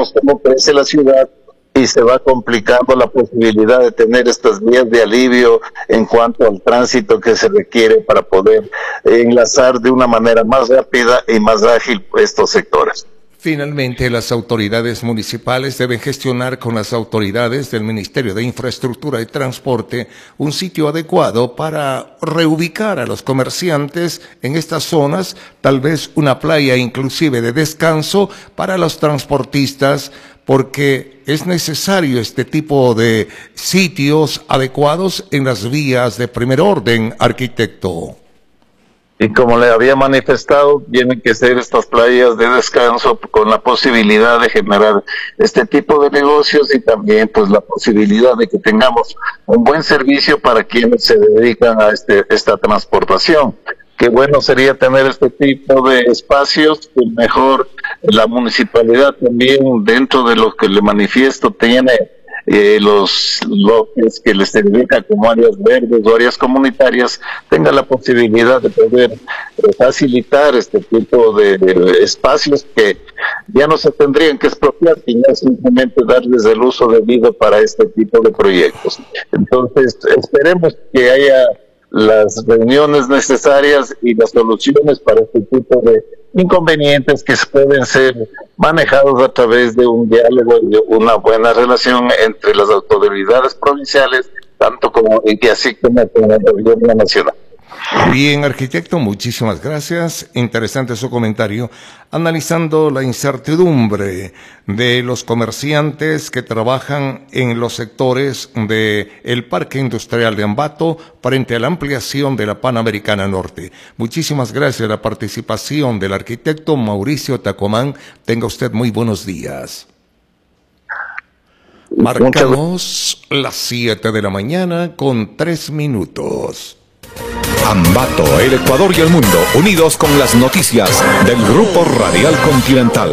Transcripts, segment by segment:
vemos cómo crece la ciudad y se va complicando la posibilidad de tener estas vías de alivio en cuanto al tránsito que se requiere para poder enlazar de una manera más rápida y más ágil estos sectores. Finalmente, las autoridades municipales deben gestionar con las autoridades del Ministerio de Infraestructura y Transporte un sitio adecuado para reubicar a los comerciantes en estas zonas, tal vez una playa inclusive de descanso para los transportistas, porque es necesario este tipo de sitios adecuados en las vías de primer orden, arquitecto. Y como le había manifestado, tienen que ser estas playas de descanso con la posibilidad de generar este tipo de negocios y también pues la posibilidad de que tengamos un buen servicio para quienes se dedican a esta transportación. Qué bueno sería tener este tipo de espacios, que mejor la municipalidad también, dentro de lo que le manifiesto, tiene los lotes que les dedica como áreas verdes o áreas comunitarias, tenga la posibilidad de poder facilitar este tipo de espacios que ya no se tendrían que expropiar, sino simplemente darles el uso debido para este tipo de proyectos. Entonces, esperemos que haya las reuniones necesarias y las soluciones para este tipo de inconvenientes que pueden ser manejados a través de un diálogo y de una buena relación entre las autoridades provinciales, tanto como y así como con el gobierno nacional. Bien, arquitecto, muchísimas gracias. Interesante su comentario. Analizando la incertidumbre de los comerciantes que trabajan en los sectores del Parque Industrial de Ambato frente a la ampliación de la Panamericana Norte. Muchísimas gracias a la participación del arquitecto Mauricio Tacomán. Tenga usted muy buenos días. Marcamos las 7 de la mañana con 3 minutos. Ambato, el Ecuador y el mundo, unidos con las noticias del Grupo Radial Continental.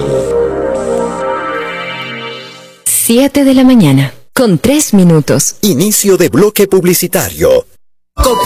7 de la mañana, con 3 minutos. Inicio de bloque publicitario.